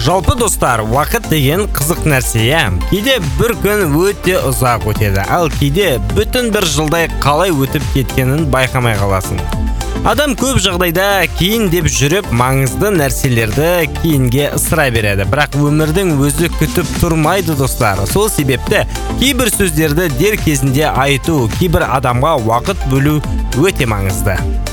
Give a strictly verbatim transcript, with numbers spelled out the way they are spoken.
Жалпы достар, уақыт деген қызық нәрсе, ә? Кейде бір күн өте ұзақ өтеді, ал кейде бүтін бір жылдай қалай өтіп кеткенін байқамай қаласың. Адам көп жағдайда кейін деп жүріп, маңызды нәрселерді кейінге ысыра береді. Бірақ өмірдің өзі күтіп тұрмайды достар. Сол себепті кейбір сөздерді дер кезінде айту, кейбір адамға уақыт бөлу өте маңызды.